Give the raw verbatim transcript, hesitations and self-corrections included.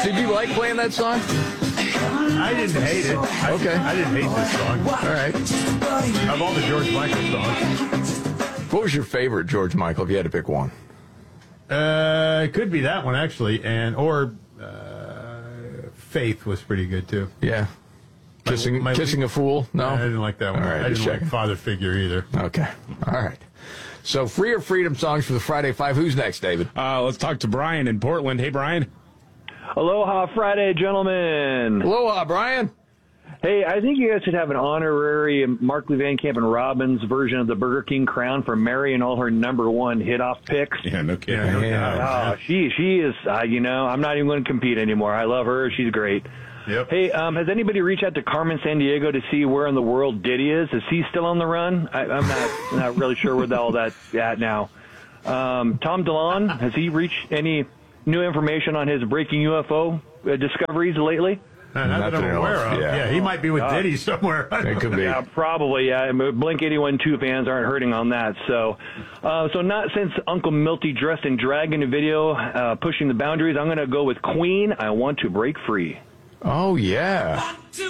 Did you like playing that song? I didn't hate it. I, Okay. I didn't hate this song. All right. Of all the George Michael songs. What was your favorite George Michael, if you had to pick one? Uh, it could be that one, actually. and Or uh, Faith was pretty good, too. Yeah. Kissing, my, my, kissing a fool? No? I didn't like that one. All right, I didn't just like checking. Father Figure either. Okay. All right. So, Free or Freedom songs for the Friday Five. Who's next, David? Uh, let's talk to Brian in Portland. Hey, Brian. Aloha Friday, gentlemen. Aloha, Brian. Hey, I think you guys should have an honorary Markley Van Camp and Robbins version of the Burger King crown for Mary and all her number one hit-off picks. Yeah, no kidding. Yeah, no Yeah. doubt. Oh, she she is, uh, you know, I'm not even going to compete anymore. I love her. She's great. Yep. Hey, um, has anybody reached out to Carmen Sandiego to see where in the world Diddy is? Is he still on the run? I, I'm not not really sure where all that's at now. Um, Tom DeLonge, has he reached any new information on his breaking U F O uh, discoveries lately? Uh, not that Nothing I'm aware else, of. yeah. Yeah. he might be with Uh, Diddy somewhere. It could be. Yeah, probably. Yeah, I mean, Blink eighty-one two fans aren't hurting on that. So, uh, so not since Uncle Milty dressed in drag in a video, uh, pushing the boundaries. I'm going to go with Queen. I want to break free. Oh, yeah. To